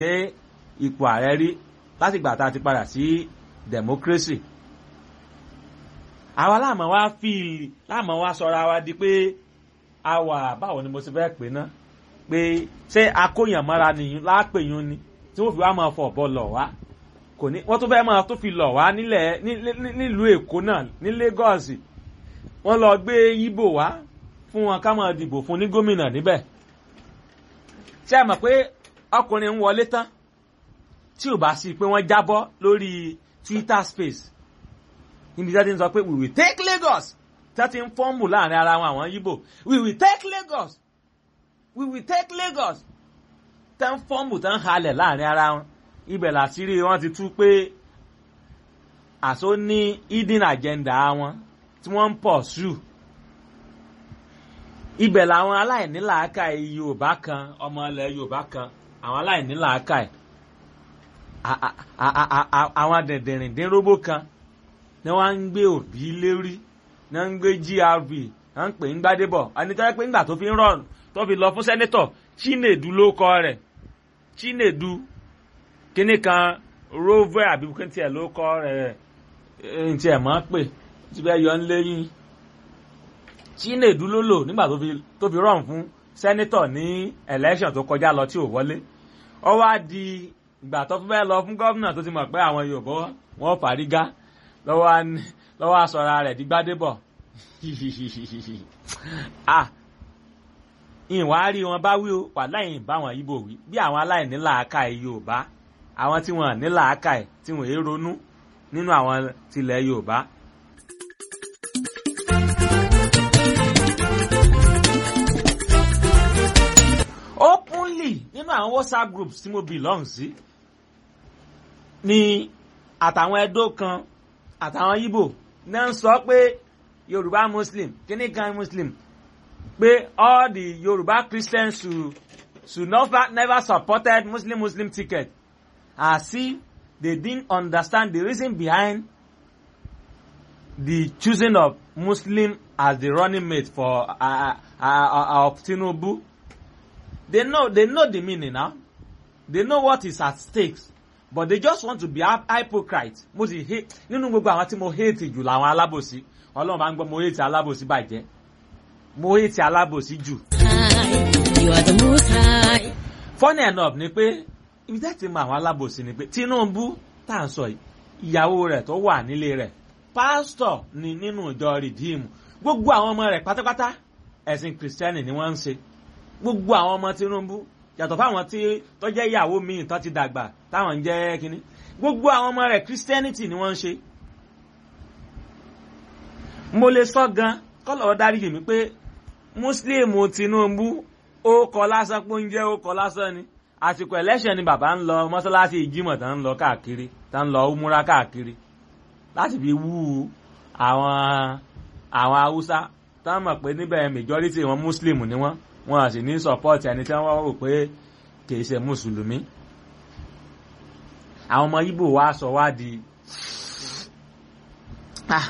dé ipò ààrẹ rí láti ìgbà tá a ti padà sí democracy. àwa láàmú wa fíìlì láàmú wa sọra wa di pé a wà báwo ni mo ti fẹ́ pè ná pé ṣé akóyànmọ́ra nìyí lápèyún ni tí wọ́n fi wá máa fọ̀ bọ́ lọ̀ wá kò ní wọ́n tó fẹ́ máa tó fi lọ̀ wá nílùú Èkó náà ní Lagos wọ́n lọ gbé Ìgbò wá fún wọn ká máa dìbò fún ní gómìnà níbẹ̀. ṣé ẹ mọ̀ pé ọkùnrin ń wọlé tán tí ò bá sí pé wọ́n jábọ́ lórí Twitter space níbi tí wọ́n ti ń sọ pé we will take Lagos tí wọ́n ti ń fọ́ọ̀mù láàrin ara wọn àwọn Ìgbò we will take Lagos we will take Lagos tí wọ́n fọ́ọ̀mù tí wọ́n halẹ̀ láàrin ara wọn ibẹ̀ làṣírí wọn ti tú pé àṣọ ní hidden agenda wọn tí wọ́n ń pursue. ibẹ̀ làwọn aláìnílàákàyè Yorùbá kan ọmọ ilẹ̀ Yorùbá kan àwọn aláìnílàákàyè àwọn dẹ̀dẹ̀rìndínrógbó kan ni wọ́n ń gbé Òbí lérí ni wọ́n ń gbé GRB wọ́n ń pè ń Gbádébọ̀ ẹni tó yẹ pé ńgbà tó fi ń rọrùn tó fi lọ fún sẹ́nẹ́tọ̀ Chinedu ló kọ rẹ̀ Chinedu kíní kan Rover àbí kí n tiẹ̀ ló kọ rẹ̀ n tiẹ̀ mọ́ pé tí bẹ́ẹ̀ yọ ń léyìn Chinedu ló lò nígbà tó fi rọrùn fún sẹ́nẹ́tọ̀ ní election tó kọjá lọ tí ò wọlé ó wá di ìgbà tó fẹ́ lọ fún gómìnà tó ti mọ̀ pé àwọn Yorùbá wọn fàrígá lọ́wọ́ aṣọra rẹ̀ di Gbádébọ̀ ìwà rí wọn bá wí o wà láyìn bá wọn Ìgbò wí bí àwọn aláìní làákàyè Yorùbá àwọn tí wọn ní làákàyè tí wọn èé ronú nínú àwọn tilẹ̀ Yorùbá. Openly nínú àwọn WhatsApp groups tí mo belong sí ni àtàwọn Ẹdó kan àtàwọn Ìgbò náà ń sọ pé Yorùbá Muslim kíní kan Muslim pé all the Yorùbá Christians should never supported Muslim ticket as if they didn't understand the reason behind the choosing of Muslim as the running mate for of Tinubu. They know the meaning now. They know what is at stake, but they just want to be hypocrite. Mo sì hate nínú gbogbo àwọn tí mo hate jù làwọn alábòsí. Ọlọ́run bá ń gbọ́ mo hate alábòsí bàjẹ́. Mo hate alábòsí jù. You are the most high. Funny enough ni pé ibi tẹ́ ti mọ àwọn alábòsí ni pé Tinubu tá à ń sọ ìyàwó rẹ̀ tó wà nílé rẹ̀ pásítọ̀ ni nínú ìjọ Redeem. Gbogbo àwọn ọmọ rẹ̀ pátápátá ẹ̀sìn Kìrìsìtẹ́nì ni wọ́n ń ṣe. Gbogbo àwọn ọmọ Tinubu yàtọ̀ fáwọn tí tó jẹ́ ìyàwó míì tó ti dàgbà táwọn ń jẹ́ kínní gbogbo àwọn ọmọ rẹ̀ Christianity ni wọ́n ń ṣe. mo lè sọ gan kọ́lọ̀ dáríjì mi pé Muslim Tinubu ó kọ lásán pé oúnjẹ ó kọ lásán ni àsìkò election ni bàbá ń lọ mọ́sálásí ìjímọ̀ tá ń lọ káàkiri tá ń lọ umura káàkiri láti fi wú àwọn Haúsá tá mọ̀ pé níbẹ̀ majority wọn Muslim ni wọ́n á sì ní support ẹni tí wọ́n rò pé kìí ṣe mùsùlùmí. àwọn ọmọ Ìgbò wa sọ wá di